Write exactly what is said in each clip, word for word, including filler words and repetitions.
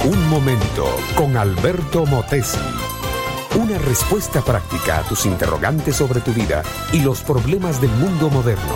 Un momento con Alberto Motesi. Una respuesta práctica a tus interrogantes sobre tu vida y los problemas del mundo moderno.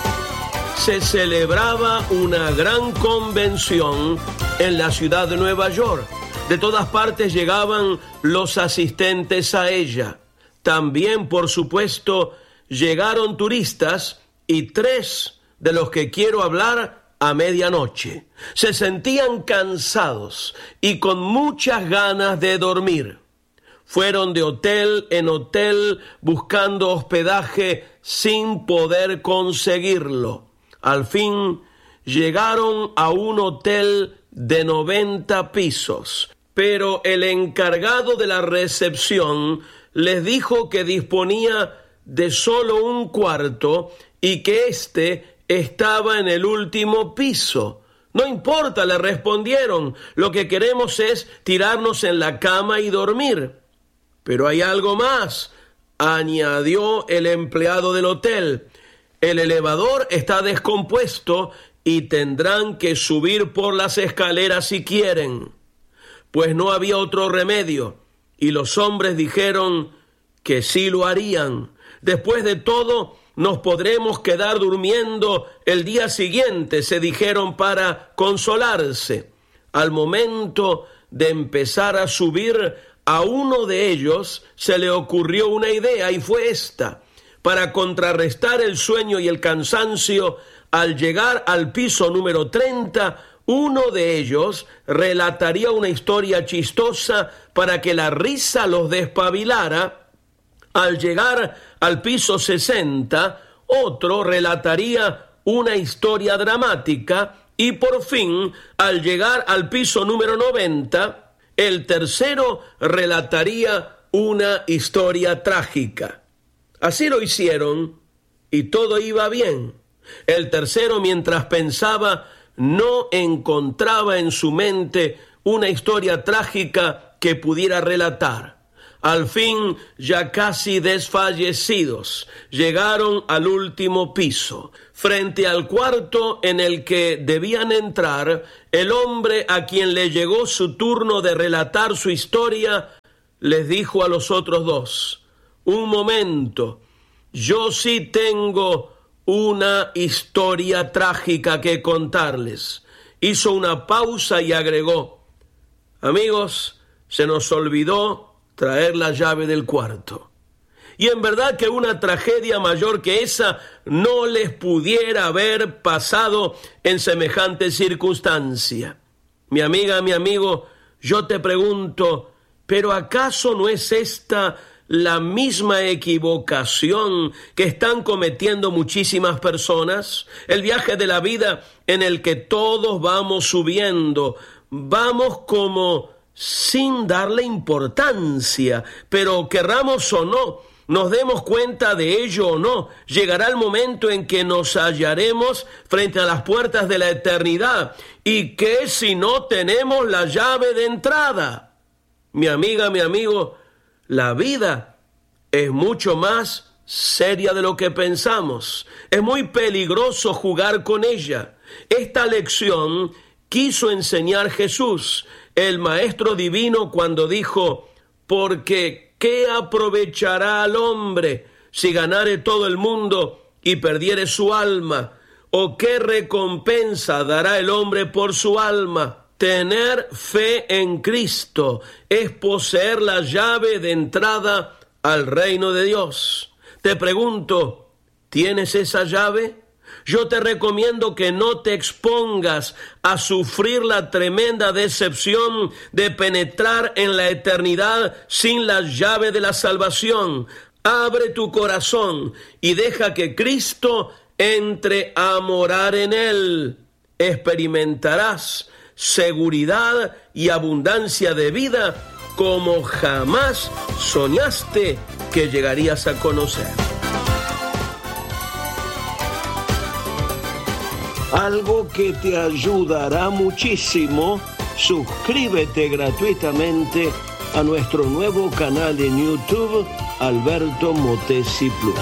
Se celebraba una gran convención en la ciudad de Nueva York. De todas partes llegaban los asistentes a ella. También, por supuesto, llegaron turistas y tres de los que quiero hablar a medianoche. Se sentían cansados y con muchas ganas de dormir. Fueron de hotel en hotel buscando hospedaje sin poder conseguirlo. Al fin llegaron a un hotel de noventa pisos, pero el encargado de la recepción les dijo que disponía de solo un cuarto y que éste estaba en el último piso. No importa, le respondieron, lo que queremos es tirarnos en la cama y dormir. Pero hay algo más, añadió el empleado del hotel. El elevador está descompuesto y tendrán que subir por las escaleras si quieren. Pues no había otro remedio, y los hombres dijeron que sí lo harían. Después de todo, nos podremos quedar durmiendo el día siguiente, se dijeron para consolarse. Al momento de empezar a subir, a uno de ellos se le ocurrió una idea y fue esta. Para contrarrestar el sueño y el cansancio, al llegar al piso número treinta, uno de ellos relataría una historia chistosa para que la risa los despabilara. Al llegar al piso sesenta, otro relataría una historia dramática y por fin, al llegar al piso número noventa, el tercero relataría una historia trágica. Así lo hicieron y todo iba bien. El tercero, mientras pensaba, no encontraba en su mente una historia trágica que pudiera relatar. Al fin, ya casi desfallecidos, llegaron al último piso. Frente al cuarto en el que debían entrar, el hombre a quien le llegó su turno de relatar su historia, les dijo a los otros dos: un momento, yo sí tengo una historia trágica que contarles. Hizo una pausa y agregó: amigos, se nos olvidó traer la llave del cuarto. Y en verdad que una tragedia mayor que esa no les pudiera haber pasado en semejante circunstancia. Mi amiga, mi amigo, yo te pregunto, ¿pero acaso no es esta la misma equivocación que están cometiendo muchísimas personas? El viaje de la vida en el que todos vamos subiendo, vamos como sin darle importancia, pero querramos o no, nos demos cuenta de ello o no, llegará el momento en que nos hallaremos frente a las puertas de la eternidad. ¿Y qué si no tenemos la llave de entrada? Mi amiga, mi amigo, la vida es mucho más seria de lo que pensamos. Es muy peligroso jugar con ella. Esta lección quiso enseñar Jesús, el Maestro Divino, cuando dijo: porque ¿qué aprovechará al hombre si ganare todo el mundo y perdiere su alma? ¿O qué recompensa dará el hombre por su alma? Tener fe en Cristo es poseer la llave de entrada al reino de Dios. Te pregunto, ¿tienes esa llave? Yo te recomiendo que no te expongas a sufrir la tremenda decepción de penetrar en la eternidad sin la llave de la salvación. Abre tu corazón y deja que Cristo entre a morar en él. Experimentarás seguridad y abundancia de vida como jamás soñaste que llegarías a conocer. Algo que te ayudará muchísimo, suscríbete gratuitamente a nuestro nuevo canal en YouTube, Alberto Motesi Plus.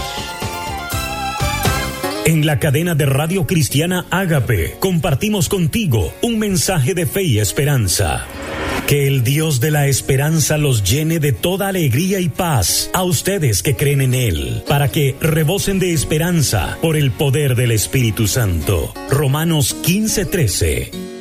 En la cadena de Radio Cristiana Ágape compartimos contigo un mensaje de fe y esperanza. Que el Dios de la esperanza los llene de toda alegría y paz a ustedes que creen en Él, para que rebosen de esperanza por el poder del Espíritu Santo. Romanos quince trece.